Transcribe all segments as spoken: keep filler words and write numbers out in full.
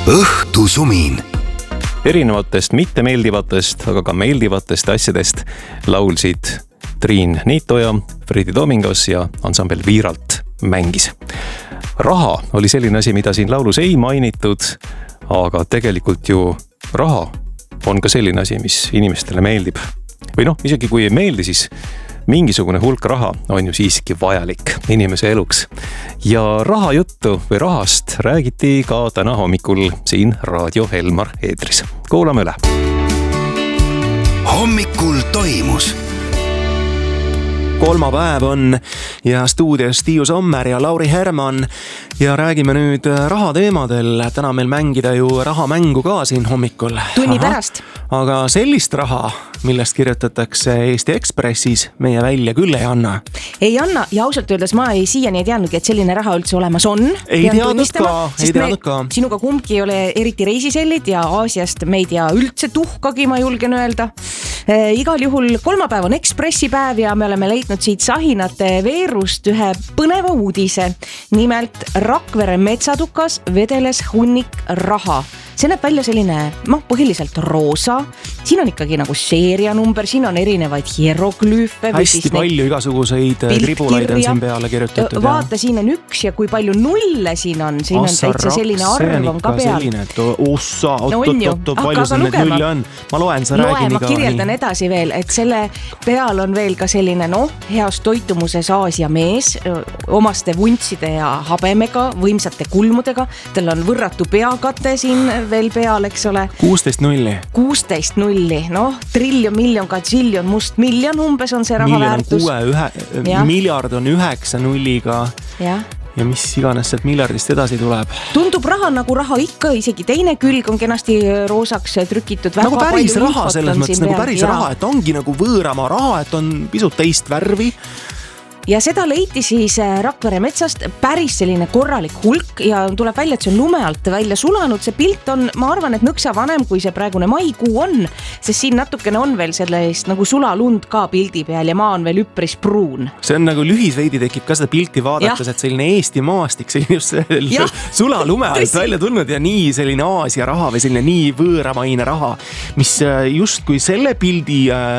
õhtusumin. Erinevatest mittemeeldivatest, aga ka meeldivatest asjadest laulsid Triin Niitoja, Fredi Domingos ja ansambel Viiralt mängis. Raha oli selline asi, mida siin laulus ei mainitud, aga tegelikult ju raha on ka selline asi, mis inimestele meeldib. Või noh, isegi kui ei meeldi, siis mingisugune hulk raha on ju siiski vajalik inimese eluks. Ja raha juttu või rahast räägiti ka täna hommikul siin Raadio Helmar eetris. Kuulame üle. Hommikul toimus. Kolmapäev on ja stuudios Tiiu Sommer ja Lauri Herman ja räägime nüüd raha teemadel. Täna meil mängida ju rahamängu ka siin hommikul. Tunni pärast. Aga sellist raha, millest kirjutatakse Eesti Ekspressis, meie välja küll ei anna. Ei anna ja ausalt öeldes ma ei siiani ei teadnudki, et selline raha üldse olemas on. Ei teadnud ka, ei teadnud ka. Sinuga kumbki ei ole eriti reisisellid ja Aasiast me ei tea üldse tuhkagi, ma julgen öelda. E, igal juhul kolmapäev on Ekspressi päev ja me oleme leidnud siit sahinate veerust ühe põneva uudise. Nimelt Rakvere metsatukas vedeles hunnik raha. See näeb välja selline, noh, põhiliselt roosa. Siin on ikkagi nagu seerianumber, siin on erinevaid hieroglüüfe. Hästi palju igasuguseid tribulaid on siin peale kirjutatud. Vaata, siin on üks ja kui palju nulle siin on. Siin on täitsa selline arv on ka peal. Selline, et ossa, oot-oot-oot, palju siin need nulle on. Ma loen, sa räägi nii ka. Ma kirjeldan edasi veel, et selle peal on veel ka selline, noh, heas toitumuses Aasia mees, omaste vuntside ja habemega, võimsate kulmudega. Tal on võrratu peakate siin veel peal, eks ole. kuusteist nulli. kuusteist nulli, noh, triljon, miljon, katsiljon, must miljon umbes on see raha miljon väärtus. Miljon on kuue, ühe, miljard on üheksa nulliga. Ja. Ja mis iganes sealt miljardist edasi tuleb. Tundub raha nagu raha ikka, isegi teine külg on kenasti roosaks trükitud. Nagu päris raha selles mõttes, nagu päris ja. raha, et ongi nagu võõrama raha, et on pisut teist värvi. Ja seda leiti siis Rakvere metsast päris selline korralik hulk ja tuleb välja, et see on lume alt välja sulanud. See pilt on, ma arvan, et nõksa vanem, kui see praegune maikuu on, sest siin natukene on veel sellest nagu sulalund ka pildi peal ja maa on veel üpris pruun. See on nagu lühis veidi tekib ka seda pilti vaadates, et selline Eesti maastik, selline just see sulalume alt välja tulnud ja nii selline Aasia raha või selline nii võõramaine raha, mis just kui selle pildi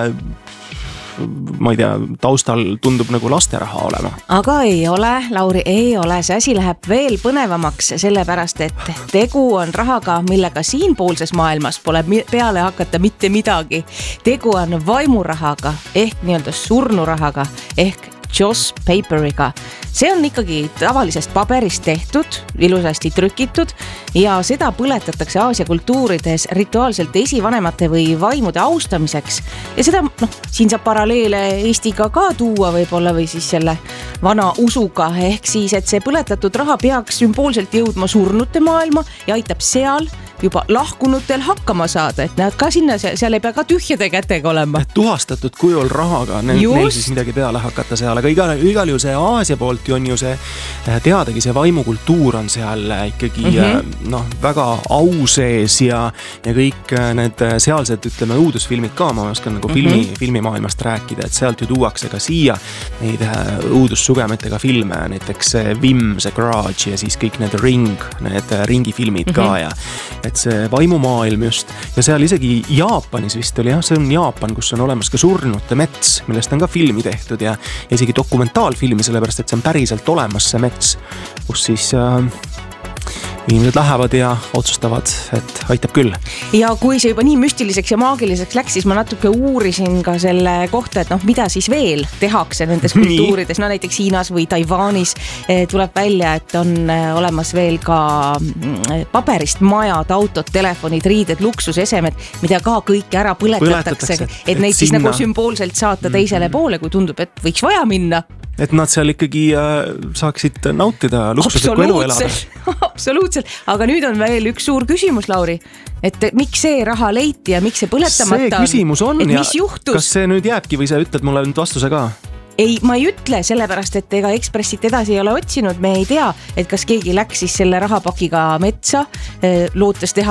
ma ei tea, taustal tundub nagu lasteraha olema. Aga ei ole, Lauri, ei ole. See asi läheb veel põnevamaks, sellepärast, et tegu on rahaga, millega siinpoolses maailmas pole peale hakata mitte midagi. Tegu on vaimurahaga ehk nii-öelda surnurahaga ehk Joss Paperiga. See on ikkagi tavalisest paberist tehtud, ilusasti trükitud ja seda põletatakse Aasia kultuurides rituaalselt esivanemate või vaimude austamiseks. Ja seda, noh, siin saab paralleele Eestiga ka tuua võib-olla või siis selle vana usuga ehk siis, et see põletatud raha peaks sümboolselt jõudma surnute maailma ja aitab seal juba lahkunutel hakkama saada, et nad ka sinna, seal ei pea ka tühjade kätega olema. Tuhastatud kujul rahaga, neil, neil siis midagi peale hakata seal, aga igal, igal ju see Aasia poolt on ju see teadagi, see vaimukultuur on seal ikkagi mm-hmm. noh, väga au sees ja, ja kõik need sealsed, ütleme, õudusfilmid ka, ma oskan nagu filmi, mm-hmm. filmimaailmast rääkida, et sealt ju tuuakse ka siia neid õudussugemetega filme, näiteks Vim, The Garage ja siis kõik need Ring, need ringifilmid mm-hmm. ka ja et see vaimumaailm just ja seal isegi Jaapanis vist oli jah, see on Jaapan, kus on olemas ka surnute mets, millest on ka filmi tehtud ja, ja isegi dokumentaalfilmi, sellepärast et see on päriselt olemas see mets, kus siis äh, inimesed lähevad ja otsustavad, et aitab küll. Ja kui see juba nii müstiliseks ja maagiliseks läks, siis ma natuke uurisin ka selle kohta, et noh, mida siis veel tehakse nendes kultuurides, no näiteks Hiinas või Taiwanis tuleb välja, et on olemas veel ka paberist majad, autod, telefonid, riided, luksusesemed, mida ka kõike ära põletatakse, et, et neid siis sinna nagu sümboolselt saata teisele poole, kui tundub, et võiks vaja minna. Et nad seal ikkagi äh, saaksid nautida luksuslikku elu elada. Absoluutselt, aga nüüd on veel üks suur küsimus, Lauri, et miks see raha leiti ja miks see põletamata see küsimus on, et ja mis juhtus? Kas see nüüd jääbki või sa ütled mulle nüüd vastuse ka? Ei, ma ei ütle, sellepärast, et ega Ekspressit edasi ei ole otsinud, me ei tea, et kas keegi läks siis selle rahapakiga metsa, lootes teha